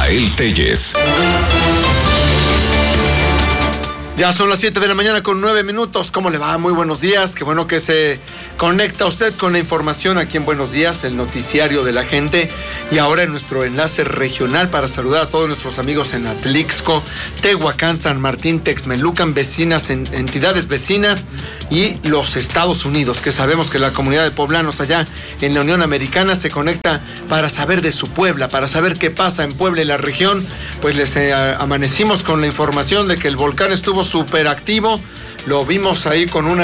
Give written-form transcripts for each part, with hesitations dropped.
Rafael Telles. Ya son las 7 de la mañana con 9 minutos. ¿Cómo le va? Muy buenos días. Qué bueno que se conecta usted con la información aquí en Buenos Días, el noticiario de la gente. Y ahora en nuestro enlace regional para saludar a todos nuestros amigos en Atlixco, Tehuacán, San Martín, Texmelucan, vecinas, entidades vecinas y los Estados Unidos, que sabemos que la comunidad de poblanos allá en la Unión Americana se conecta para saber de su Puebla, para saber qué pasa en Puebla y la región. Pues les amanecimos con la información de que el volcán estuvo súper activo. Lo vimos ahí con un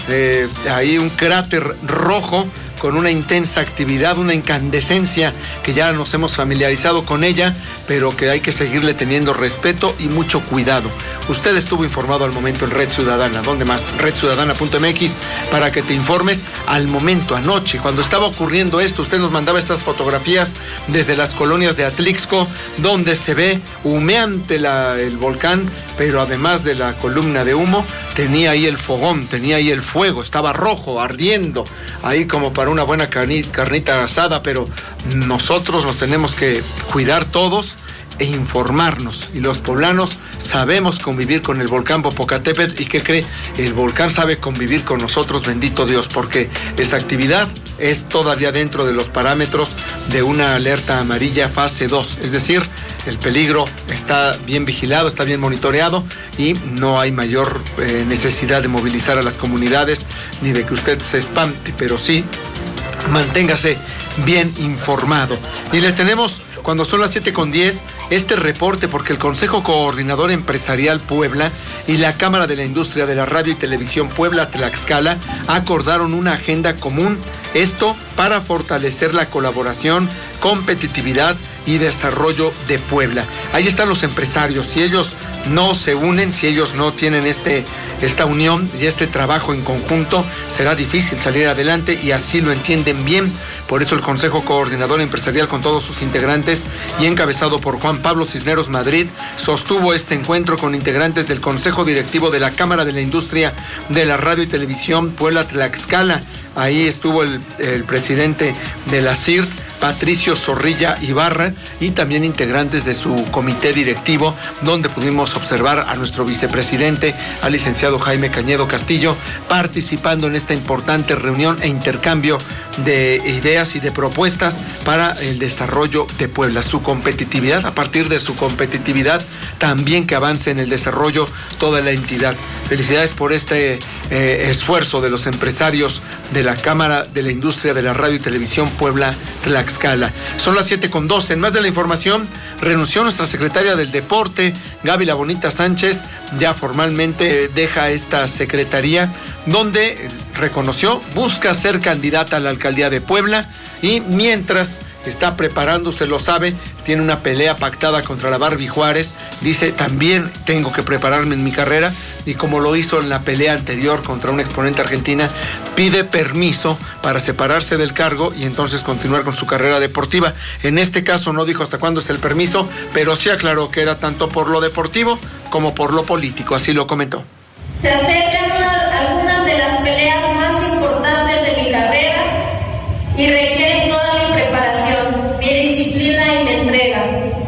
cráter rojo, con una intensa actividad, una incandescencia que ya nos hemos familiarizado con ella, pero que hay que seguirle teniendo respeto y mucho cuidado. Usted estuvo informado al momento en Red Ciudadana. ¿Dónde más? redciudadana.mx para que te informes al momento, anoche, cuando estaba ocurriendo esto. Usted nos mandaba estas fotografías desde las colonias de Atlixco, donde se ve humeante el volcán, pero además de la columna de humo, tenía ahí el fogón, tenía ahí el fuego, estaba rojo, ardiendo, ahí como para una buena carnita asada, pero nosotros nos tenemos que cuidar todos e informarnos, y los poblanos sabemos convivir con el volcán Popocatépetl. ¿Y qué cree? El volcán sabe convivir con nosotros, bendito Dios, porque esa actividad es todavía dentro de los parámetros de una alerta amarilla fase 2, es decir, el peligro está bien vigilado, está bien monitoreado y no hay mayor necesidad de movilizar a las comunidades ni de que usted se espante, pero sí manténgase bien informado. Y le tenemos, cuando son las 7:10, este reporte, porque el Consejo Coordinador Empresarial Puebla y la Cámara de la Industria de la Radio y Televisión Puebla-Tlaxcala acordaron una agenda común, esto para fortalecer la colaboración, competitividad y desarrollo de Puebla. Ahí están los empresarios. Si ellos no se unen, si ellos no tienen esta unión y este trabajo en conjunto, será difícil salir adelante, y así lo entienden bien. Por eso el Consejo Coordinador Empresarial, con todos sus integrantes y encabezado por Juan Pablo Cisneros Madrid, sostuvo este encuentro con integrantes del Consejo Directivo de la Cámara de la Industria de la Radio y Televisión Puebla-Tlaxcala. Ahí estuvo el presidente de la CIRT, Patricio Zorrilla Ibarra, y también integrantes de su comité directivo, donde pudimos observar a nuestro vicepresidente, al licenciado Jaime Cañedo Castillo, participando en esta importante reunión e intercambio de ideas y de propuestas para el desarrollo de Puebla, su competitividad, a partir de su competitividad también que avance en el desarrollo toda la entidad. Felicidades por este esfuerzo de los empresarios de la Cámara de la Industria de la Radio y Televisión Puebla-Tlaxcala. Son las 7:12. En más de la información, renunció nuestra secretaria del Deporte, Gaby La Bonita Sánchez. Ya formalmente deja esta secretaría, donde reconoció, busca ser candidata a la alcaldía de Puebla, y mientras está preparándose, lo sabe, tiene una pelea pactada contra la Barbie Juárez. Dice, también tengo que prepararme en mi carrera, y como lo hizo en la pelea anterior contra una exponente argentina, pide permiso para separarse del cargo y entonces continuar con su carrera deportiva. En este caso no dijo hasta cuándo es el permiso, pero sí aclaró que era tanto por lo deportivo como por lo político, así lo comentó. Se acercan algunas de las peleas más importantes de mi carrera y requieren toda mi preparación, mi disciplina y mi entrega.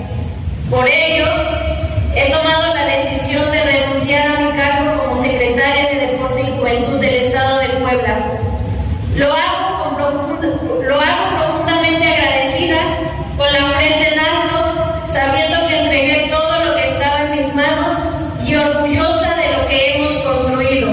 Por ello, he tomado la decisión de renunciar a mi cargo como secretaria de Deporte y Juventud del Estado de Puebla. Lo hago profundamente agradecida, con la frente en alto, sabiendo que entregué todo lo que estaba en mis manos y orgullosa de lo que hemos construido.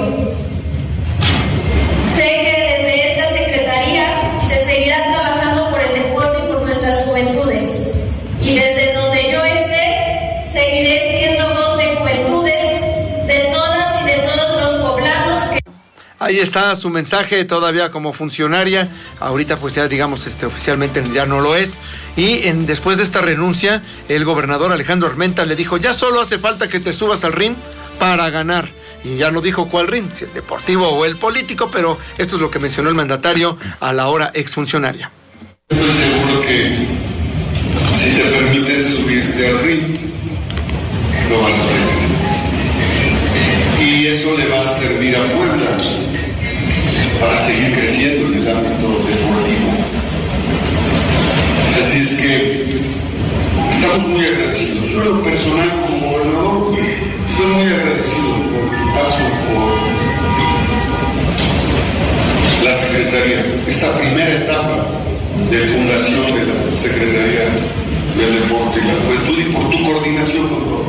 Sé que desde esta secretaría se seguirá trabajando por el deporte y por nuestras juventudes, y desde donde yo esté seguiré siendo voz de juventudes, de todas y de todos los poblanos que... Ahí está su mensaje, todavía como funcionaria. Ahorita pues ya digamos oficialmente ya no lo es. Y después de esta renuncia, el gobernador Alejandro Armenta le dijo, ya solo hace falta que te subas al ring para ganar. Y ya no dijo cuál ring, si el deportivo o el político, pero esto es lo que mencionó el mandatario a la hora exfuncionaria. Estoy seguro que si te permiten subirte al ring, lo vas a tener. Y eso le va a servir a Puebla para seguir creciendo en el ámbito deportivo. Así es que estamos muy agradecidos. Yo en lo personal como gobernador estoy muy agradecido por tu paso por la Secretaría, esta primera etapa de fundación de la Secretaría del Deporte y la Juventud, y por tu coordinación con todo.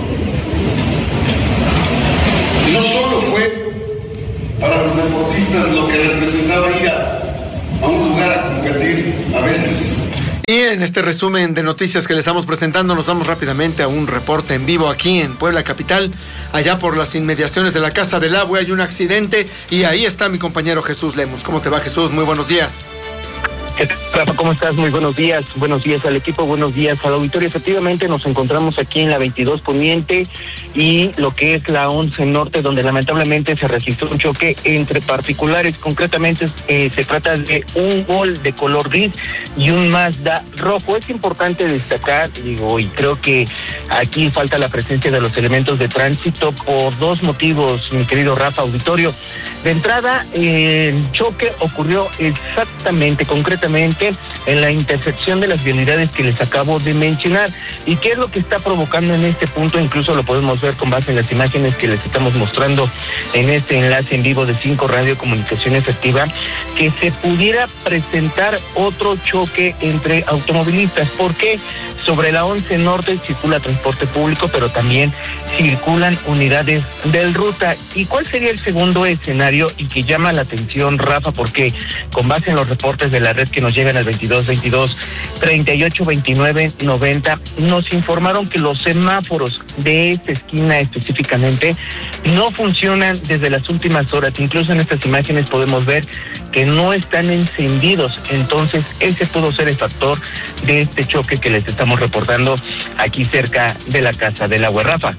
Y no solo fue para los deportistas lo que representaba ir a un lugar a competir, a veces. Y en este resumen de noticias que le estamos presentando, nos vamos rápidamente a un reporte en vivo aquí en Puebla Capital. Allá por las inmediaciones de la Casa del Agua hay un accidente y ahí está mi compañero Jesús Lemos. ¿Cómo te va, Jesús? Muy buenos días. Rafa, ¿cómo estás? Muy buenos días al equipo, buenos días al auditorio. Efectivamente nos encontramos aquí en la 22 Poniente y lo que es la 11 Norte, donde lamentablemente se registró un choque entre particulares. Concretamente se trata de un Gol de color gris y un Mazda rojo. Es importante destacar, y creo que aquí falta la presencia de los elementos de tránsito por dos motivos, mi querido Rafa, auditorio. De entrada, el choque ocurrió concretamente en la intersección de las vialidades que les acabo de mencionar. ¿Y qué es lo que está provocando en este punto? Incluso lo podemos ver con base en las imágenes que les estamos mostrando en este enlace en vivo de 5 Radio Comunicación Efectiva, que se pudiera presentar otro choque entre automovilistas. ¿Por qué? Sobre la 11 Norte circula transporte público, pero también circulan unidades del Ruta. ¿Y cuál sería el segundo escenario y que llama la atención, Rafa? Porque con base en los reportes de la red que nos llegan al 22 38 29 90, nos informaron que los semáforos de esta esquina específicamente no funcionan desde las últimas horas. Incluso en estas imágenes podemos ver que no están encendidos. Entonces ese pudo ser el factor de este choque que les estamos reportando aquí cerca de la Casa del Agua, Rafa.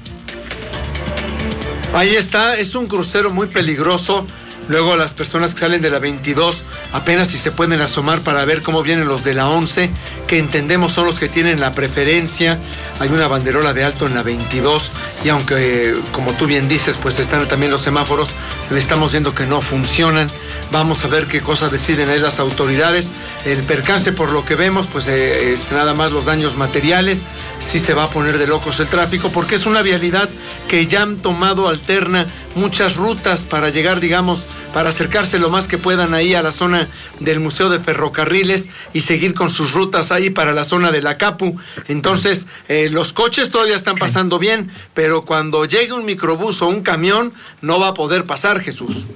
Ahí está, es un crucero muy peligroso. Luego las personas que salen de la 22 apenas si se pueden asomar para ver cómo vienen los de la 11, que entendemos son los que tienen la preferencia. Hay una banderola de alto en la 22 y aunque, como tú bien dices, pues están también los semáforos, le estamos viendo que no funcionan. Vamos a ver qué cosas deciden ahí las autoridades. El percance, por lo que vemos, pues es nada más los daños materiales. Sí se va a poner de locos el tráfico porque es una vialidad que ya han tomado alterna muchas rutas para llegar, digamos, para acercarse lo más que puedan ahí a la zona del Museo de Ferrocarriles y seguir con sus rutas ahí para la zona de la Capu. Entonces, los coches todavía están pasando bien, pero cuando llegue un microbús o un camión, no va a poder pasar, Jesús.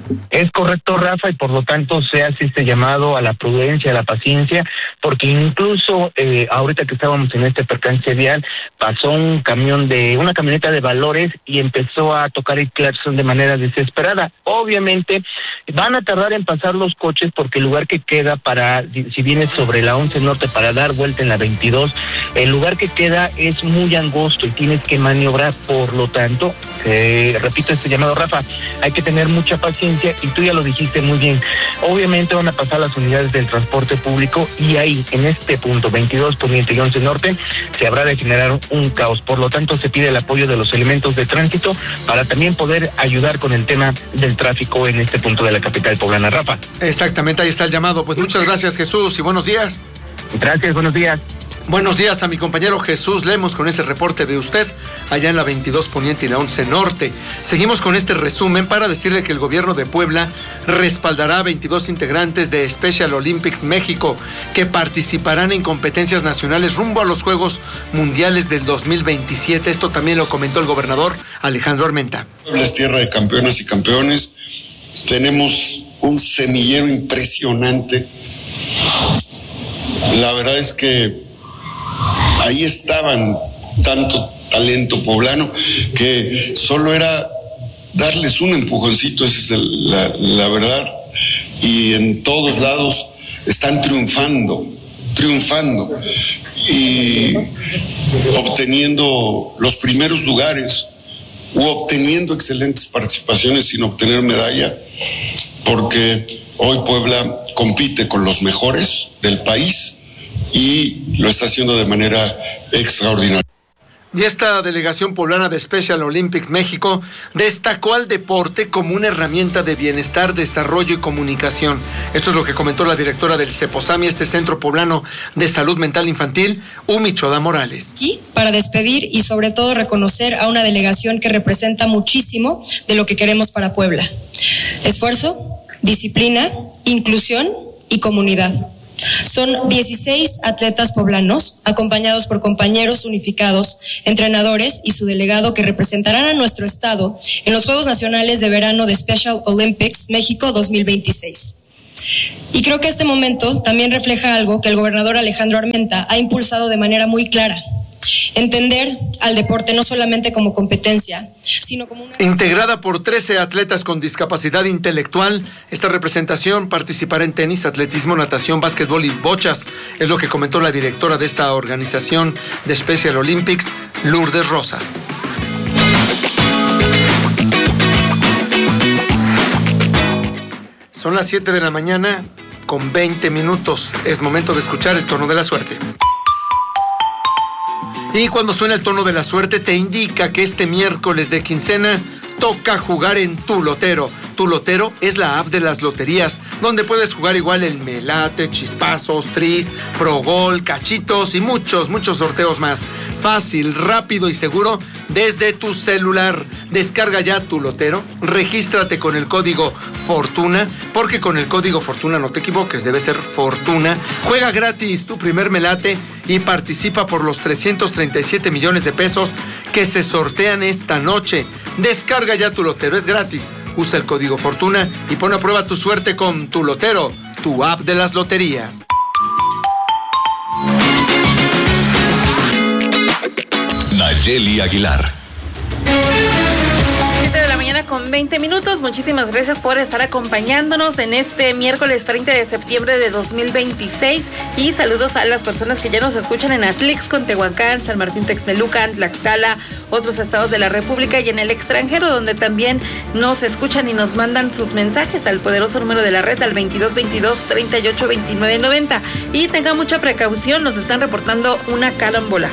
Es correcto, Rafa, y por lo tanto se hace este llamado a la prudencia, a la paciencia, porque incluso ahorita que estábamos en este percance vial, pasó una camioneta de valores y empezó a tocar el claxon de manera desesperada. Obviamente van a tardar en pasar los coches porque el lugar que queda si vienes sobre la 11 Norte para dar vuelta en la 22, el lugar que queda es muy angosto y tienes que maniobrar. Por lo tanto, repito este llamado, Rafa, hay que tener mucha paciencia y tú ya lo dijiste muy bien. Obviamente van a pasar las unidades del transporte público y ahí, en este punto, 22 Poniente y 11 Norte, se habrá de generar un caos. Por lo tanto, se pide el apoyo de los elementos de tránsito para también poder ayudar con el tema del tráfico en este punto de la capital poblana, Rafa. Exactamente, ahí está el llamado. Pues muchas gracias, Jesús, y buenos días. Gracias, buenos días. Buenos días a mi compañero Jesús Lemos con ese reporte de usted allá en la 22 Poniente y la 11 Norte. Seguimos con este resumen para decirle que el gobierno de Puebla respaldará a 22 integrantes de Special Olympics México que participarán en competencias nacionales rumbo a los Juegos Mundiales del 2027. Esto también lo comentó el gobernador Alejandro Armenta. Puebla es tierra de campeonas y campeones. Tenemos un semillero impresionante. La verdad es que ahí estaban tanto talento poblano que solo era darles un empujoncito, esa es la verdad. Y en todos lados están triunfando y obteniendo los primeros lugares u obteniendo excelentes participaciones sin obtener medalla, porque hoy Puebla compite con los mejores del país y lo está haciendo de manera extraordinaria. Y esta delegación poblana de Special Olympics México destacó al deporte como una herramienta de bienestar, desarrollo y comunicación. Esto es lo que comentó la directora del CEPOSAMI, este Centro Poblano de Salud Mental Infantil, Umi Choda Morales. Aquí para despedir y sobre todo reconocer a una delegación que representa muchísimo de lo que queremos para Puebla. Esfuerzo, disciplina, inclusión y comunidad. Son 16 atletas poblanos, acompañados por compañeros unificados, entrenadores y su delegado que representarán a nuestro estado en los Juegos Nacionales de Verano de Special Olympics México 2026. Y creo que este momento también refleja algo que el gobernador Alejandro Armenta ha impulsado de manera muy clara. Entender al deporte no solamente como competencia, sino como una... Integrada por 13 atletas con discapacidad intelectual, esta representación participará en tenis, atletismo, natación, básquetbol y bochas. Es lo que comentó la directora de esta organización de Special Olympics, Lourdes Rosas. Son las 7 de la mañana con 20 minutos. Es momento de escuchar el tono de la suerte. Y cuando suena el tono de la suerte te indica que este miércoles de quincena toca jugar en Tu Lotero. Tu Lotero es la app de las loterías, donde puedes jugar igual el Melate, Chispazos, Tris, Progol, Cachitos y muchos sorteos más. Fácil, rápido y seguro desde tu celular. Descarga ya Tu Lotero, regístrate con el código FORTUNA, porque con el código FORTUNA, no te equivoques, debe ser FORTUNA. Juega gratis tu primer Melate y participa por los 337 millones de pesos que se sortean esta noche. Descarga ya Tu Lotero, es gratis. Usa el código FORTUNA y pon a prueba tu suerte con Tu Lotero, tu app de las loterías. Nayeli Aguilar. 7 de la mañana con 20 minutos. Muchísimas gracias por estar acompañándonos en este miércoles 30 de septiembre de 2026. Y saludos a las personas que ya nos escuchan en Atlixco, Tehuacán, San Martín Texmelucan, Tlaxcala, otros estados de la República y en el extranjero, donde también nos escuchan y nos mandan sus mensajes al poderoso número de la red, al 2222-382990. Y tengan mucha precaución, nos están reportando una carambola.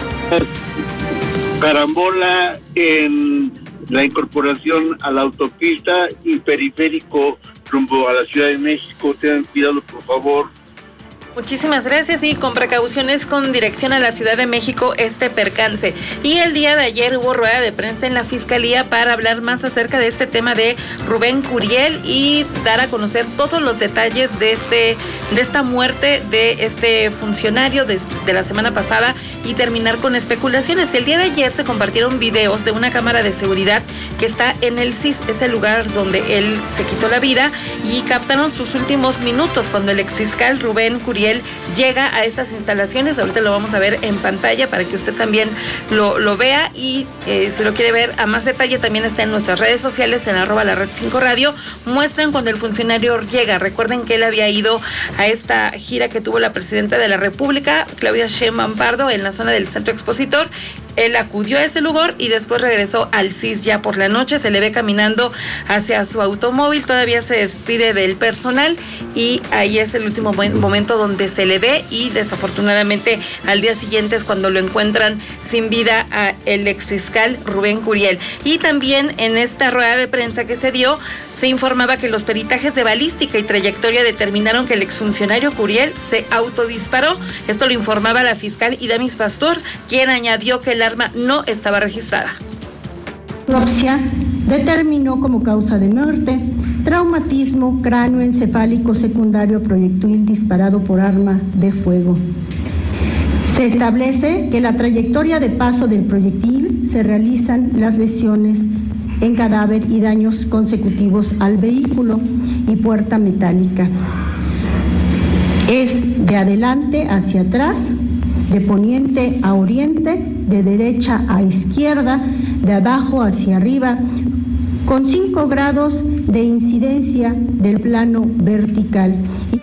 Carambola en la incorporación a la autopista y periférico rumbo a la Ciudad de México. Tengan cuidado, por favor. Muchísimas gracias y con precauciones con dirección a la Ciudad de México este percance. Y el día de ayer hubo rueda de prensa en la Fiscalía para hablar más acerca de este tema de Rubén Curiel y dar a conocer todos los detalles de esta muerte de este funcionario de la semana pasada y terminar con especulaciones. El día de ayer se compartieron videos de una cámara de seguridad que está en el CIS, es el lugar donde él se quitó la vida, y captaron sus últimos minutos cuando el exfiscal Rubén Curiel llega a estas instalaciones. Ahorita lo vamos a ver en pantalla para que usted también lo vea, y si lo quiere ver a más detalle también está en nuestras redes sociales en @lared5radio. Muestran cuando el funcionario llega. Recuerden que él había ido a esta gira que tuvo la presidenta de la República, Claudia Sheinbaum Pardo, en la zona del Centro Expositor. Él acudió a ese lugar y después regresó al CIS ya por la noche. Se le ve caminando hacia su automóvil, todavía se despide del personal y ahí es el último momento donde se le ve, y desafortunadamente al día siguiente es cuando lo encuentran sin vida a el exfiscal Rubén Curiel. Y también en esta rueda de prensa que se dio, se informaba que los peritajes de balística y trayectoria determinaron que el exfuncionario Curiel se autodisparó. Esto lo informaba la fiscal Idamis Pastor, quien añadió que el arma no estaba registrada. La autopsia determinó como causa de muerte traumatismo cráneoencefálico secundario a proyectil disparado por arma de fuego. Se establece que la trayectoria de paso del proyectil se realizan las lesiones en cadáver y daños consecutivos al vehículo y puerta metálica. Es de adelante hacia atrás, de poniente a oriente, de derecha a izquierda, de abajo hacia arriba, con 5 grados de incidencia del plano vertical.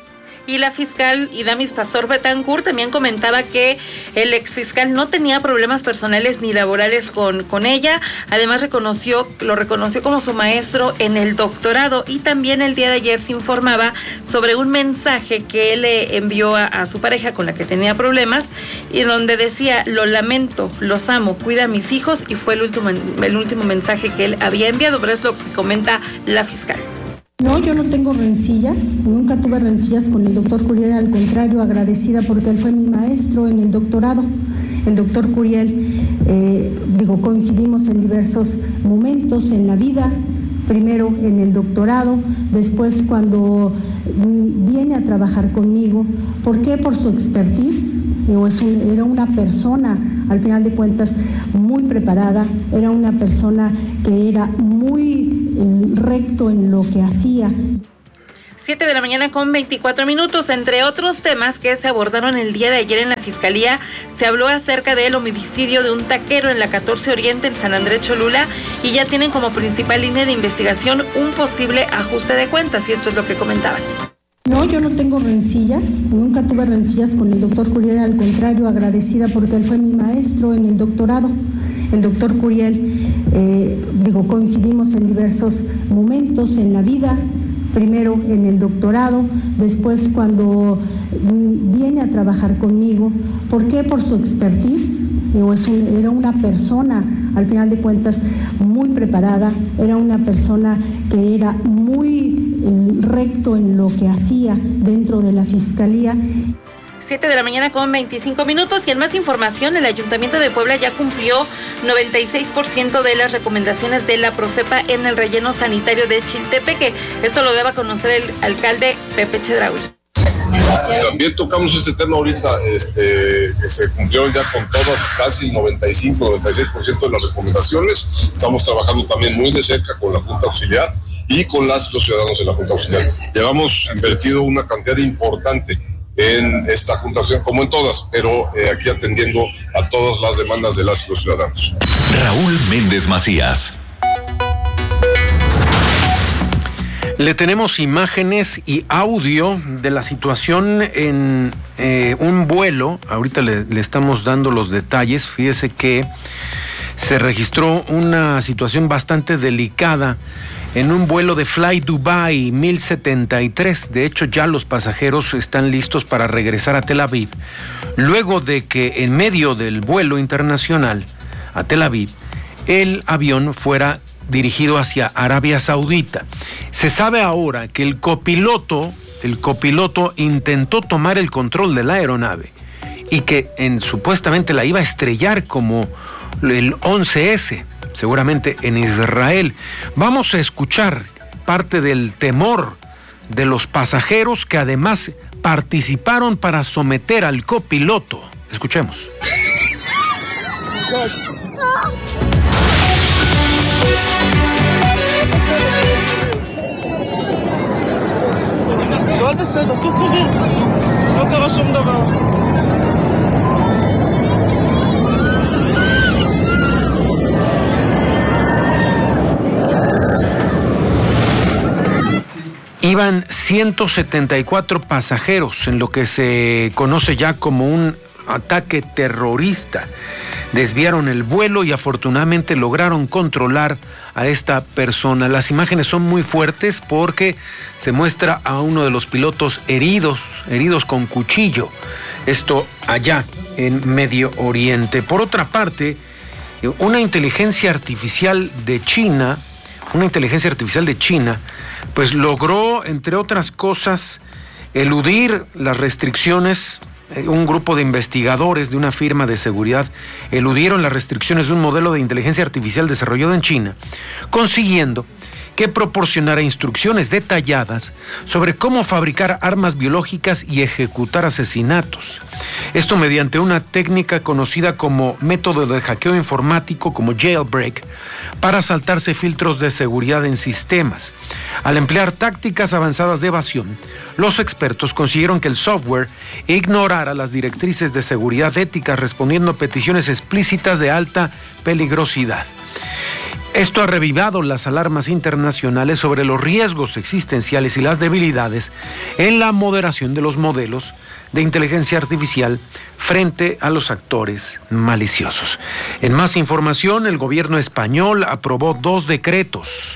Y la fiscal Idamis Pastor Betancourt también comentaba que el exfiscal no tenía problemas personales ni laborales con ella. Además lo reconoció como su maestro en el doctorado, y también el día de ayer se informaba sobre un mensaje que él le envió a su pareja con la que tenía problemas, y donde decía: lo lamento, los amo, cuida a mis hijos, y fue el último mensaje que él había enviado, pero es lo que comenta la fiscal. No, yo no tengo rencillas, nunca tuve rencillas con el doctor Curiel, al contrario, agradecida porque él fue mi maestro en el doctorado. El doctor Curiel, coincidimos en diversos momentos en la vida, primero en el doctorado, después cuando viene a trabajar conmigo. ¿Por qué? Por su expertise. Era una persona, al final de cuentas, muy preparada, era una persona que era muy recto en lo que hacía. 7 de la mañana con 24 minutos. Entre otros temas que se abordaron el día de ayer en la Fiscalía, se habló acerca del homicidio de un taquero en la 14 Oriente en San Andrés Cholula, y ya tienen como principal línea de investigación un posible ajuste de cuentas, y esto es lo que comentaban. No, yo no tengo rencillas, nunca tuve rencillas con el doctor Curiel, al contrario, agradecida porque él fue mi maestro en el doctorado. El doctor Curiel, coincidimos en diversos momentos en la vida, primero en el doctorado, después cuando viene a trabajar conmigo. ¿Por qué? Por su expertise. Era una persona, al final de cuentas, muy preparada, era una persona que era muy recto en lo que hacía dentro de la Fiscalía. 7 de la mañana con 25 minutos, y en más información, el Ayuntamiento de Puebla ya cumplió 96% de las recomendaciones de la Profepa en el relleno sanitario de Chiltepeque. Esto lo debe conocer el alcalde Pepe Chedraui. También tocamos este tema ahorita, que se cumplieron ya con todas, casi el 95-96% de las recomendaciones. Estamos trabajando también muy de cerca con la Junta Auxiliar y con los ciudadanos de la Junta Auxiliar. Llevamos invertido una cantidad importante en esta Junta Auxiliar, como en todas, pero aquí atendiendo a todas las demandas de las y los ciudadanos. Raúl Méndez Macías. Le tenemos imágenes y audio de la situación en un vuelo. Ahorita le estamos dando los detalles. Fíjese que se registró una situación bastante delicada en un vuelo de Fly Dubai 1073. De hecho, ya los pasajeros están listos para regresar a Tel Aviv, luego de que en medio del vuelo internacional a Tel Aviv, el avión fuera dirigido hacia Arabia Saudita. Se sabe ahora que el copiloto intentó tomar el control de la aeronave y que supuestamente la iba a estrellar como el 11S, seguramente en Israel. Vamos a escuchar parte del temor de los pasajeros, que además participaron para someter al copiloto. Escuchemos. Iban 174 pasajeros en lo que se conoce ya como un ataque terrorista. Desviaron el vuelo y afortunadamente lograron controlar a esta persona. Las imágenes son muy fuertes porque se muestra a uno de los pilotos heridos con cuchillo. Esto allá en Medio Oriente. Por otra parte, una inteligencia artificial de China, pues logró, entre otras cosas, eludir las restricciones. Un grupo de investigadores de una firma de seguridad eludieron las restricciones de un modelo de inteligencia artificial desarrollado en China, consiguiendo que proporcionara instrucciones detalladas sobre cómo fabricar armas biológicas y ejecutar asesinatos. Esto mediante una técnica conocida como método de hackeo informático, como jailbreak, para saltarse filtros de seguridad en sistemas. Al emplear tácticas avanzadas de evasión, los expertos consiguieron que el software ignorara las directrices de seguridad ética, respondiendo a peticiones explícitas de alta peligrosidad. Esto ha revivado las alarmas internacionales sobre los riesgos existenciales y las debilidades en la moderación de los modelos de inteligencia artificial frente a los actores maliciosos. En más información, el gobierno español aprobó dos decretos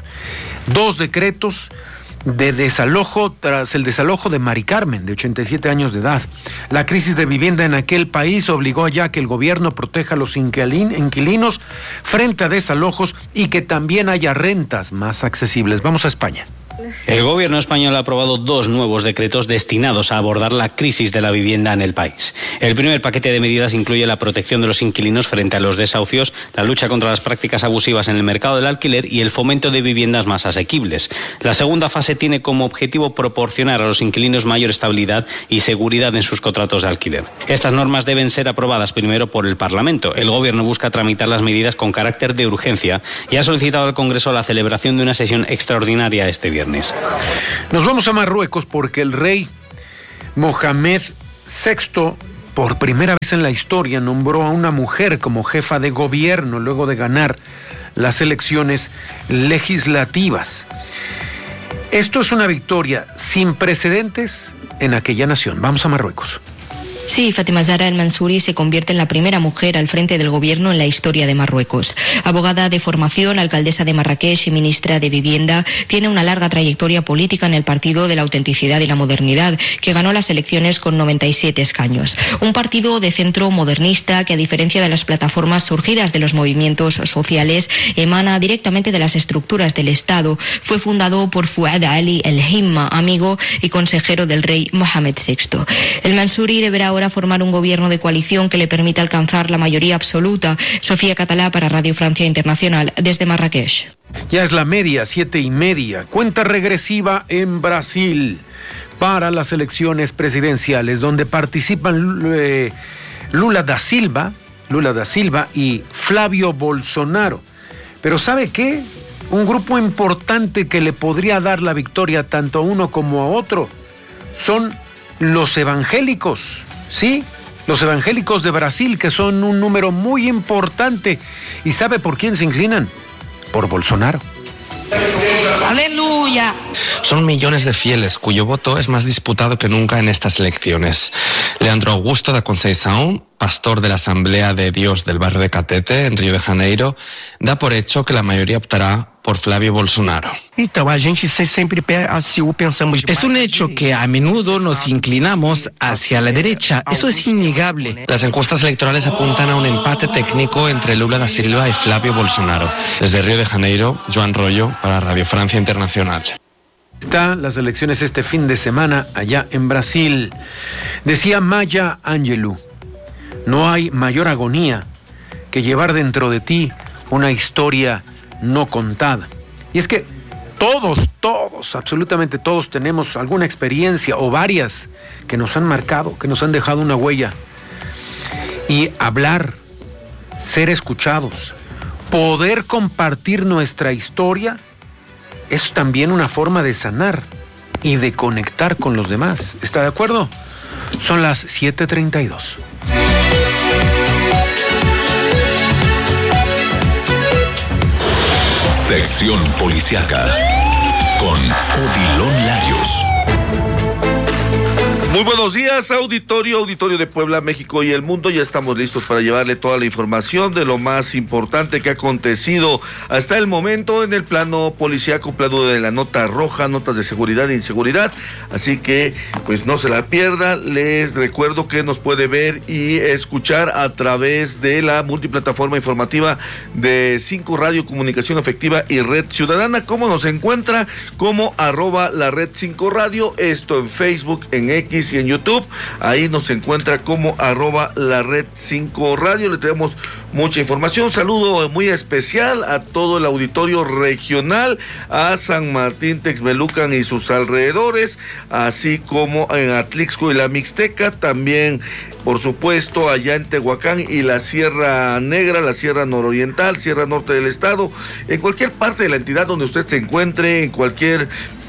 de desalojo tras el desalojo de Mari Carmen, de 87 años de edad. La crisis de vivienda en aquel país obligó ya que el gobierno proteja a los inquilinos frente a desalojos y que también haya rentas más accesibles. Vamos a España. El gobierno español ha aprobado dos nuevos decretos destinados a abordar la crisis de la vivienda en el país. El primer paquete de medidas incluye la protección de los inquilinos frente a los desahucios, la lucha contra las prácticas abusivas en el mercado del alquiler y el fomento de viviendas más asequibles. La segunda fase tiene como objetivo proporcionar a los inquilinos mayor estabilidad y seguridad en sus contratos de alquiler. Estas normas deben ser aprobadas primero por el Parlamento. El gobierno busca tramitar las medidas con carácter de urgencia y ha solicitado al Congreso la celebración de una sesión extraordinaria este viernes. Nos vamos a Marruecos porque el rey Mohamed VI, por primera vez en la historia, nombró a una mujer como jefa de gobierno luego de ganar las elecciones legislativas. Esto es una victoria sin precedentes en aquella nación. Vamos a Marruecos. Sí, Fátima Zahra el-Mansouri se convierte en la primera mujer al frente del gobierno en la historia de Marruecos. Abogada de formación, alcaldesa de Marrakech y ministra de Vivienda, tiene una larga trayectoria política en el Partido de la Autenticidad y la Modernidad, que ganó las elecciones con 97 escaños. Un partido de centro modernista que, a diferencia de las plataformas surgidas de los movimientos sociales, emana directamente de las estructuras del Estado. Fue fundado por Fouad Ali el-Himma, amigo y consejero del rey Mohamed VI. El-Mansouri deberá ahora formar un gobierno de coalición que le permita alcanzar la mayoría absoluta. Sofía Catalá para Radio Francia Internacional desde Marrakech. Ya es la media, 7:30. Cuenta regresiva en Brasil para las elecciones presidenciales, donde participan Lula da Silva y Flavio Bolsonaro. Pero ¿sabe qué? Un grupo importante que le podría dar la victoria tanto a uno como a otro son los evangélicos. Sí, los evangélicos de Brasil, que son un número muy importante. ¿Y sabe por quién se inclinan? Por Bolsonaro. ¡Aleluya! Son millones de fieles cuyo voto es más disputado que nunca en estas elecciones. Leandro Augusto da Conceição, pastor de la Asamblea de Dios del barrio de Catete, en Río de Janeiro, da por hecho que la mayoría optará por Flavio Bolsonaro. Es un hecho que a menudo nos inclinamos hacia la derecha. Eso es innegable. Las encuestas electorales apuntan a un empate técnico entre Lula da Silva y Flavio Bolsonaro. Desde Río de Janeiro, Joan Rollo para Radio Francia Internacional. Están las elecciones este fin de semana allá en Brasil. Decía Maya Angelou: no hay mayor agonía que llevar dentro de ti una historia no contada. Y es que todos, absolutamente todos tenemos alguna experiencia o varias que nos han marcado, que nos han dejado una huella. Y hablar, ser escuchados, poder compartir nuestra historia es también una forma de sanar y de conectar con los demás. ¿Está de acuerdo? Son las 7:32. Sección Policiaca con Odilon Larios. Muy buenos días, auditorio de Puebla, México y el mundo. Ya estamos listos para llevarle toda la información de lo más importante que ha acontecido hasta el momento en el plano policíaco, plano de la nota roja, notas de seguridad e inseguridad. Así que, pues no se la pierda. Les recuerdo que nos puede ver y escuchar a través de la multiplataforma informativa de 5 Radio Comunicación Efectiva y Red Ciudadana. ¿Cómo nos encuentra? Como @la Red 5 Radio. Esto en Facebook, en X y en YouTube. Ahí nos encuentra como @la Red 5 Radio. Le tenemos mucha información. Saludo muy especial a todo el auditorio regional, a San Martín, Texmelucan y sus alrededores, así como en Atlixco y la Mixteca, también por supuesto allá en Tehuacán y la Sierra Negra, la Sierra Nororiental, Sierra Norte del estado, en cualquier parte de la entidad donde usted se encuentre, en cualquier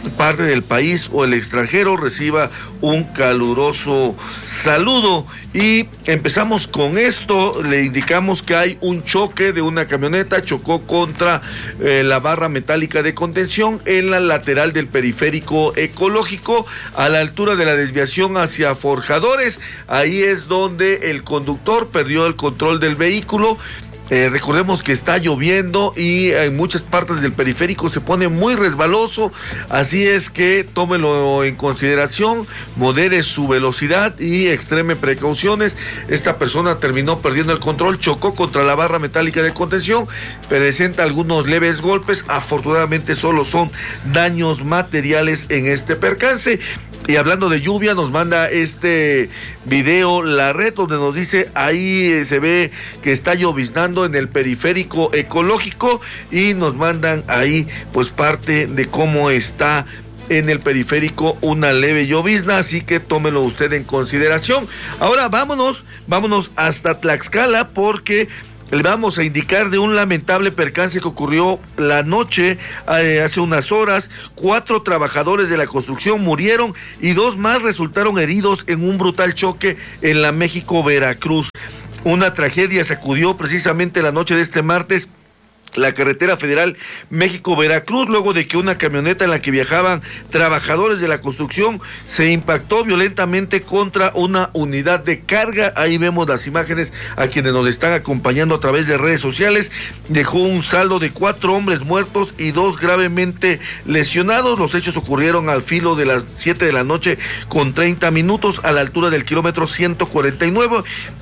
parte del país o el extranjero reciba un caluroso saludo. Y empezamos con esto. Le indicamos que hay un choque de una camioneta, chocó contra la barra metálica de contención en la lateral del periférico ecológico, a la altura de la desviación hacia Forjadores. Ahí es donde el conductor perdió el control del vehículo. Recordemos que está lloviendo y en muchas partes del periférico se pone muy resbaloso, así es que tómelo en consideración, modere su velocidad y extreme precauciones. Esta persona terminó perdiendo el control, chocó contra la barra metálica de contención, presenta algunos leves golpes, afortunadamente solo son daños materiales en este percance. Y hablando de lluvia, nos manda este video la red, donde nos dice, ahí se ve que está lloviznando en el periférico ecológico, y nos mandan ahí pues parte de cómo está en el periférico una leve llovizna, así que tómelo usted en consideración. Ahora vámonos hasta Tlaxcala, porque le vamos a indicar de un lamentable percance que ocurrió la noche, hace unas horas. 4 trabajadores de la construcción murieron y 2 más resultaron heridos en un brutal choque en la México-Veracruz. Una tragedia sacudió precisamente la noche de este martes la carretera federal México-Veracruz, luego de que una camioneta en la que viajaban trabajadores de la construcción se impactó violentamente contra una unidad de carga. Ahí vemos las imágenes a quienes nos están acompañando a través de redes sociales. Dejó un saldo de 4 hombres muertos y 2 gravemente lesionados. Los hechos ocurrieron al filo de las 7 de la noche con 30 minutos a la altura del kilómetro 149.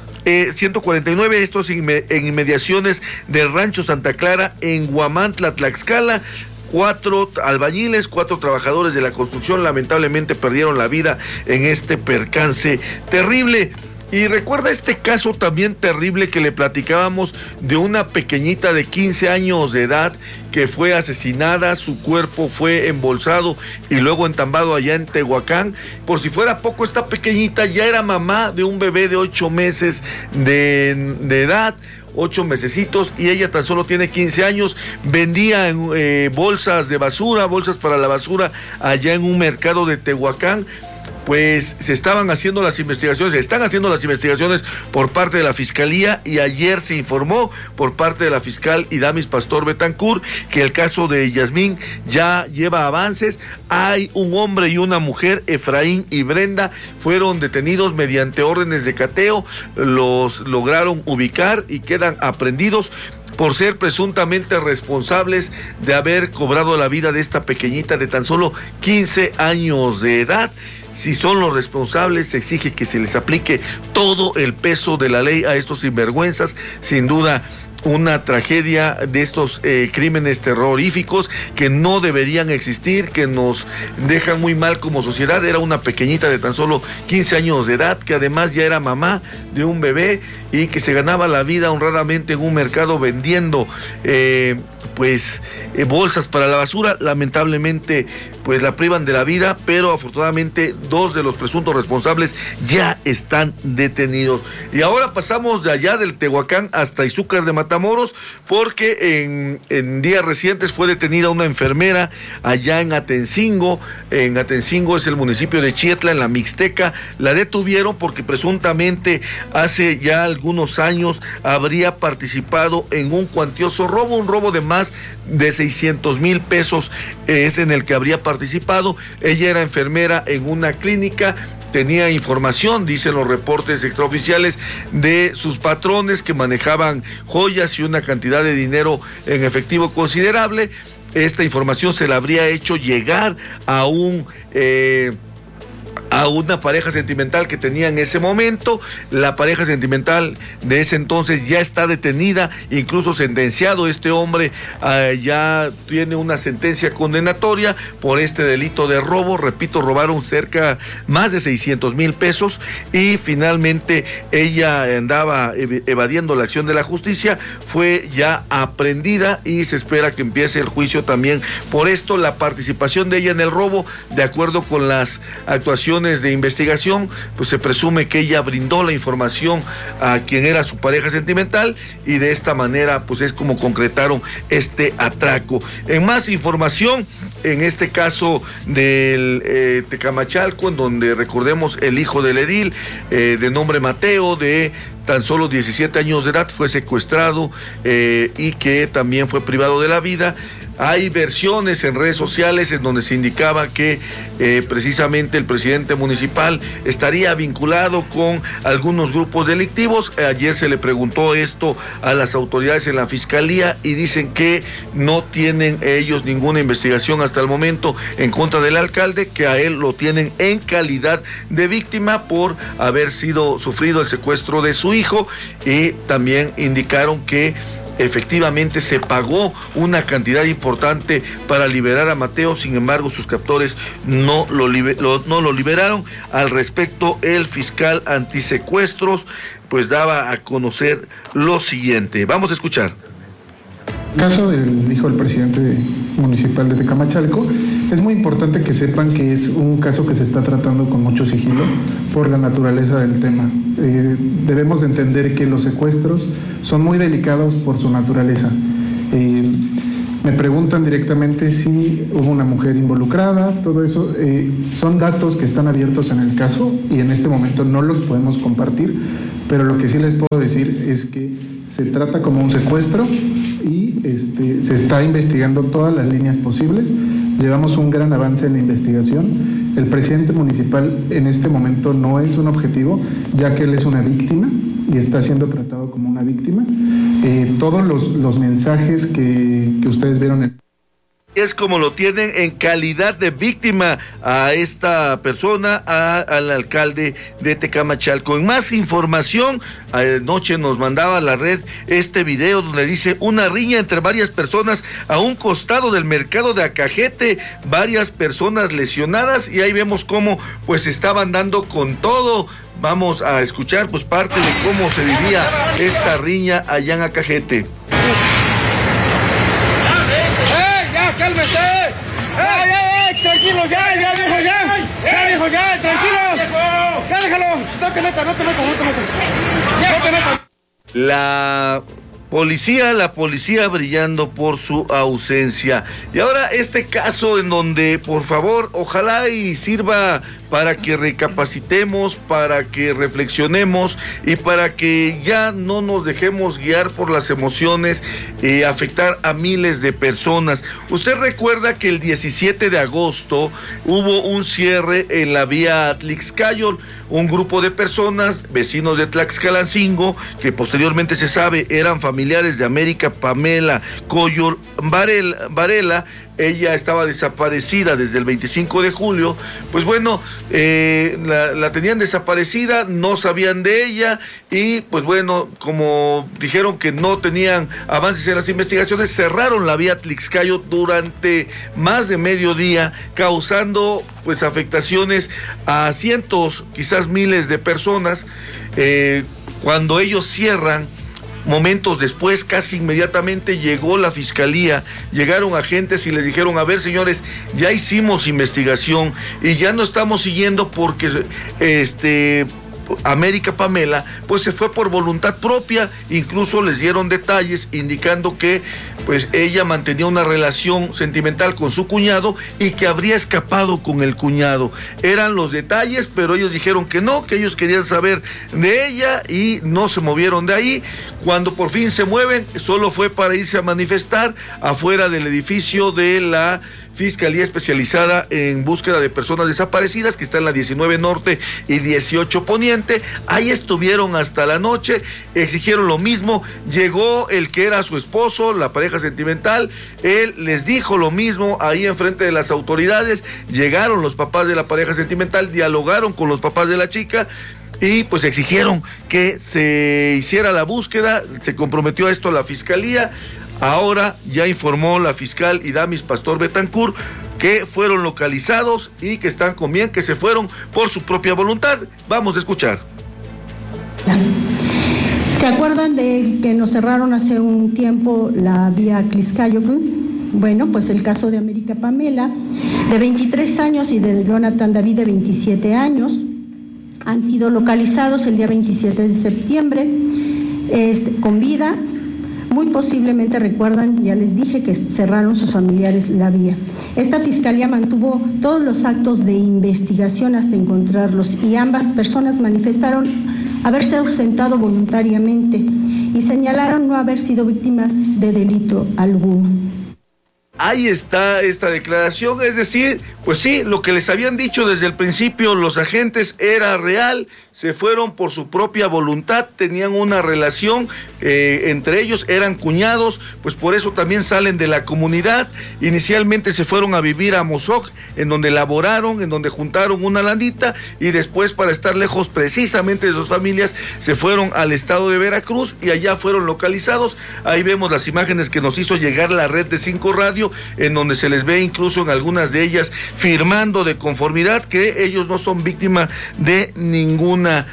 149, estos en inmediaciones del Rancho Santa Clara, en Huamantla, Tlaxcala. 4 albañiles, 4 trabajadores de la construcción lamentablemente perdieron la vida en este percance terrible. Y recuerda este caso también terrible que le platicábamos de una pequeñita de 15 años de edad que fue asesinada, su cuerpo fue embolsado y luego entambado allá en Tehuacán. Por si fuera poco, esta pequeñita ya era mamá de un bebé de 8 meses de edad. 8 mesecitos, y ella tan solo tiene 15 años, vendía bolsas de basura, bolsas para la basura allá en un mercado de Tehuacán. Pues se están haciendo las investigaciones por parte de la Fiscalía, y ayer se informó por parte de la fiscal Idamis Pastor Betancourt que el caso de Yasmín ya lleva avances. Hay un hombre y una mujer, Efraín y Brenda, fueron detenidos mediante órdenes de cateo, los lograron ubicar y quedan aprehendidos por ser presuntamente responsables de haber cobrado la vida de esta pequeñita de tan solo 15 años de edad. Si son los responsables, se exige que se les aplique todo el peso de la ley a estos sinvergüenzas. Sin duda, una tragedia de estos crímenes terroríficos que no deberían existir, que nos dejan muy mal como sociedad. Era una pequeñita de tan solo 15 años de edad, que además ya era mamá de un bebé y que se ganaba la vida honradamente en un mercado vendiendo bolsas para la basura. Lamentablemente pues la privan de la vida, pero afortunadamente 2 de los presuntos responsables ya están detenidos. Y ahora pasamos de allá del Tehuacán hasta Izúcar de Matamoros, porque en días recientes fue detenida una enfermera allá en Atencingo. En Atencingo es el municipio de Chietla, en la Mixteca. La detuvieron porque presuntamente hace ya algunos años habría participado en un cuantioso robo, un robo de más de 600,000 pesos es en el que habría participado. Ella era enfermera en una clínica, tenía información, dicen los reportes extraoficiales, de sus patrones que manejaban joyas y una cantidad de dinero en efectivo considerable. Esta información se la habría hecho llegar a una pareja sentimental que tenía en ese momento. La pareja sentimental de ese entonces ya está detenida, incluso sentenciado. Este hombre ya tiene una sentencia condenatoria por este delito de robo. Repito, robaron más de 600,000 pesos y finalmente ella andaba evadiendo la acción de la justicia. Fue ya aprehendida y se espera que empiece el juicio también por esto. La participación de ella en el robo, de acuerdo con las actuaciones acciones de investigación, pues se presume que ella brindó la información a quien era su pareja sentimental y de esta manera pues es como concretaron este atraco. En más información, en este caso del Tecamachalco, en donde recordemos el hijo del edil, de nombre Mateo, de tan solo 17 años de edad, fue secuestrado y que también fue privado de la vida. Hay versiones en redes sociales en donde se indicaba que precisamente el presidente municipal estaría vinculado con algunos grupos delictivos. Ayer se le preguntó esto a las autoridades en la fiscalía y dicen que no tienen ellos ninguna investigación hasta el momento en contra del alcalde, que a él lo tienen en calidad de víctima por haber sufrido el secuestro de su hijo, y también indicaron que efectivamente se pagó una cantidad importante para liberar a Mateo. Sin embargo, sus captores no lo liberaron. Al respecto, el fiscal antisecuestros pues daba a conocer lo siguiente. Vamos a escuchar. En el caso del hijo del presidente municipal de Tecamachalco, es muy importante que sepan que es un caso que se está tratando con mucho sigilo por la naturaleza del tema. Debemos de entender que los secuestros son muy delicados por su naturaleza. Me preguntan directamente si hubo una mujer involucrada, todo eso. Son datos que están abiertos en el caso y en este momento no los podemos compartir, pero lo que sí les puedo decir es que se trata como un secuestro y se está investigando todas las líneas posibles. Llevamos un gran avance en la investigación. El presidente municipal en este momento no es un objetivo, ya que él es una víctima y está siendo tratado como una víctima. Todos los mensajes que ustedes vieron es como lo tienen en calidad de víctima a esta persona, al alcalde de Tecamachalco. En más información, anoche nos mandaba a la red este video donde dice una riña entre varias personas a un costado del mercado de Acajete, varias personas lesionadas, y ahí vemos cómo pues estaban dando con todo. Vamos a escuchar pues parte de cómo se vivía esta riña allá en Acajete. ¡Cálmese! ¡Tranquilos ya, viejo, ya, tranquilos! ¡Ya déjalo! No te metas. La policía brillando por su ausencia. Y ahora este caso en donde, por favor, ojalá y sirva para que recapacitemos, para que reflexionemos y para que ya no nos dejemos guiar por las emociones y afectar a miles de personas. Usted recuerda que el 17 de agosto hubo un cierre en la vía Tlaxcayol. Un grupo de personas, vecinos de Tlaxcalancingo, que posteriormente se sabe eran familiares de América Pamela Coyol Varela. Ella estaba desaparecida desde el 25 de julio, pues bueno, la tenían desaparecida, no sabían de ella y pues bueno, como dijeron que no tenían avances en las investigaciones, cerraron la vía Tlaxcayol durante más de mediodía, causando pues afectaciones a cientos, quizás miles de personas. Cuando ellos cierran, momentos después, casi inmediatamente llegó la fiscalía, llegaron agentes y les dijeron, a ver señores, ya hicimos investigación y ya no estamos siguiendo porque América Pamela pues se fue por voluntad propia. Incluso les dieron detalles indicando que pues ella mantenía una relación sentimental con su cuñado y que habría escapado con el cuñado. Eran los detalles, pero ellos dijeron que no, que ellos querían saber de ella y no se movieron de ahí. Cuando por fin se mueven, solo fue para irse a manifestar afuera del edificio de la Fiscalía Especializada en Búsqueda de Personas Desaparecidas, que está en la 19 Norte y 18 Poniente. Ahí estuvieron hasta la noche, exigieron lo mismo. Llegó el que era su esposo, la pareja sentimental, él les dijo lo mismo ahí enfrente de las autoridades. Llegaron los papás de la pareja sentimental, dialogaron con los papás de la chica y pues exigieron que se hiciera la búsqueda. Se comprometió a esto la fiscalía. Ahora ya informó la fiscal Idamis Pastor Betancourt que fueron localizados y que están con bien, que se fueron por su propia voluntad. Vamos a escuchar. ¿Se acuerdan de que nos cerraron hace un tiempo la vía Tlaxcayol? Bueno, pues el caso de América Pamela. de 23 años, y de Jonathan David, de 27 años. Han sido localizados el día 27 de septiembre con vida. Muy posiblemente, recuerdan, ya les dije que cerraron sus familiares la vía. Esta fiscalía mantuvo todos los actos de investigación hasta encontrarlos, y ambas personas manifestaron haberse ausentado voluntariamente y señalaron no haber sido víctimas de delito alguno. Ahí está esta declaración, es decir, pues sí, lo que les habían dicho desde el principio los agentes era real, se fueron por su propia voluntad, tenían una relación entre ellos, eran cuñados, pues por eso también salen de la comunidad. Inicialmente se fueron a vivir a Mozoc, en donde laboraron, en donde juntaron una landita, y después, para estar lejos precisamente de sus familias, se fueron al estado de Veracruz y allá fueron localizados. Ahí vemos las imágenes que nos hizo llegar la red de 5 Radio, en donde se les ve incluso en algunas de ellas firmando de conformidad que ellos no son víctimas de ninguna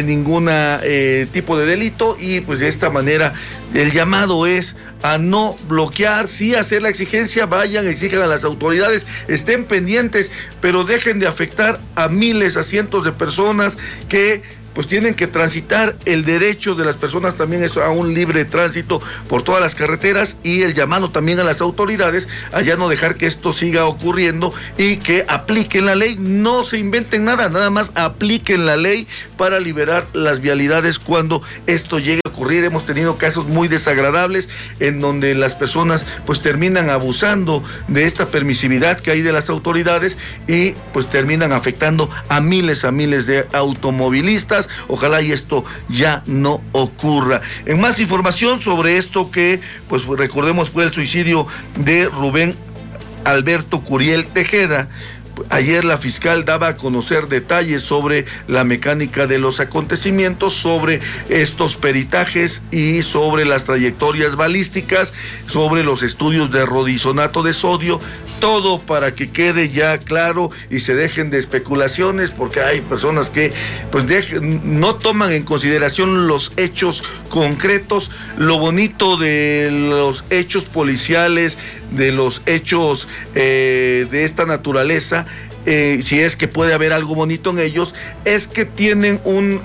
tipo de delito, y pues de esta manera el llamado es a no bloquear, sí hacer la exigencia, vayan, exijan a las autoridades, estén pendientes, pero dejen de afectar a miles, a cientos de personas que pues tienen que transitar. El derecho de las personas también es a un libre tránsito por todas las carreteras, y el llamado también a las autoridades a ya no dejar que esto siga ocurriendo y que apliquen la ley, no se inventen nada más apliquen la ley para liberar las vialidades cuando esto llegue a ocurrir. Hemos tenido casos muy desagradables en donde las personas pues terminan abusando de esta permisividad que hay de las autoridades y pues terminan afectando a miles de automovilistas. Ojalá y esto ya no ocurra. En más información sobre esto que, pues recordemos, fue el suicidio de Rubén Alberto Curiel Tejeda. Ayer la fiscal daba a conocer detalles sobre la mecánica de los acontecimientos, sobre estos peritajes y sobre las trayectorias balísticas, sobre los estudios de rodisonato de sodio, todo para que quede ya claro y se dejen de especulaciones, porque hay personas que pues no toman en consideración los hechos concretos. Lo bonito de los hechos policiales, de los hechos de esta naturaleza, si es que puede haber algo bonito en ellos, es que tienen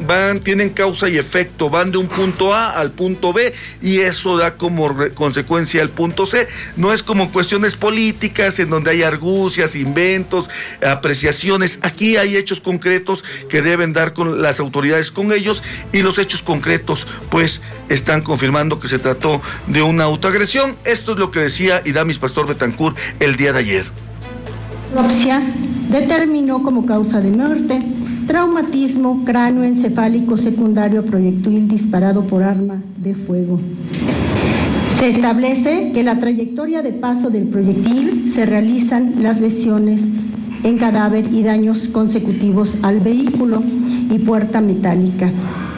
causa y efecto, van de un punto A al punto B, y eso da como consecuencia el punto C. No es como cuestiones políticas en donde hay argucias, inventos, apreciaciones. Aquí hay hechos concretos que deben dar con las autoridades con ellos, y los hechos concretos pues están confirmando que se trató de una autoagresión. Esto es lo que decía Idamis Pastor Betancourt el día de ayer. La autopsia determinó como causa de muerte traumatismo cráneoencefálico secundario proyectil disparado por arma de fuego. Se establece que la trayectoria de paso del proyectil se realizan las lesiones en cadáver y daños consecutivos al vehículo y puerta metálica.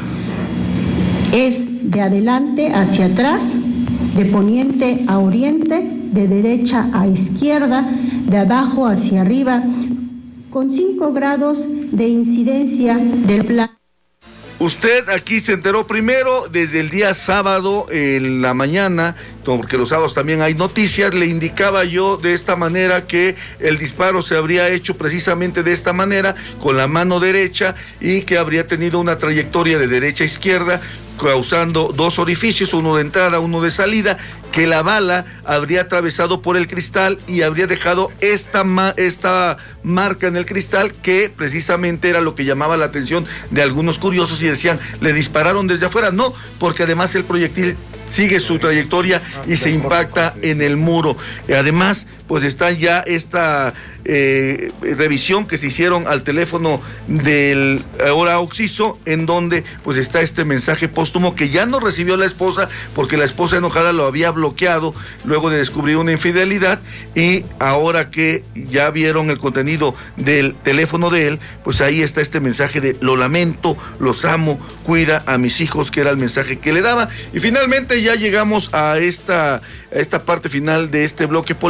Es de adelante hacia atrás, de poniente a oriente, de derecha a izquierda, de abajo hacia arriba, con 5 grados de incidencia del plano. Usted aquí se enteró primero desde el día sábado en la mañana, porque los sábados también hay noticias. Le indicaba yo de esta manera que el disparo se habría hecho precisamente de esta manera, con la mano derecha, y que habría tenido una trayectoria de derecha a izquierda, causando 2 orificios, uno de entrada, uno de salida, que la bala habría atravesado por el cristal y habría dejado esta marca en el cristal, que precisamente era lo que llamaba la atención de algunos curiosos, y decían, ¿le dispararon desde afuera? No, porque además el proyectil sigue su trayectoria y se impacta en el muro. Además, pues está ya esta revisión que se hicieron al teléfono del ahora Oxiso, en donde pues está este mensaje póstumo que ya no recibió la esposa, porque la esposa enojada lo había bloqueado luego de descubrir una infidelidad, y ahora que ya vieron el contenido del teléfono de él, pues ahí está este mensaje de: lo lamento, los amo, cuida a mis hijos, que era el mensaje que le daba. Y finalmente ya llegamos a esta parte final de este bloque policíaco,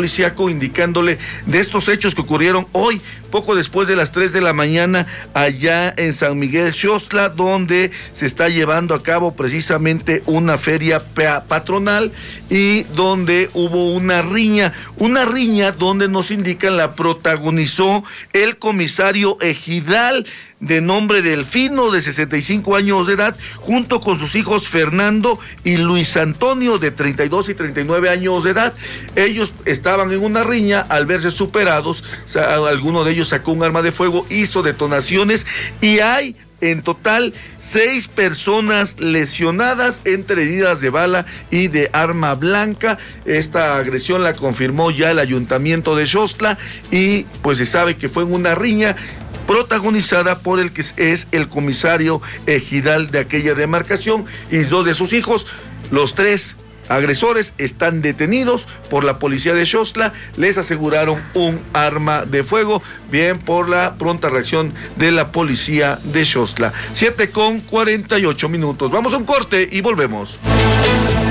México, indicándole de estos hechos que ocurrieron hoy, poco después de las 3 de la mañana, allá en San Miguel Xostla, donde se está llevando a cabo precisamente una feria patronal y donde hubo una riña donde nos indican la protagonizó el comisario ejidal de nombre Delfino, de 65 años de edad, junto con sus hijos Fernando y Luis Antonio, de 32 y 39 años de edad. Ellos estaban en una riña, al verse superados, alguno de ellos sacó un arma de fuego, hizo detonaciones y hay en total 6 personas lesionadas entre heridas de bala y de arma blanca. Esta agresión la confirmó ya el ayuntamiento de Xostla y pues se sabe que fue en una riña protagonizada por el que es el comisario ejidal de aquella demarcación y 2 de sus hijos. Los 3 agresores están detenidos por la policía de Xostla, les aseguraron un arma de fuego, bien por la pronta reacción de la policía de Xostla. 7:48. Vamos a un corte y volvemos.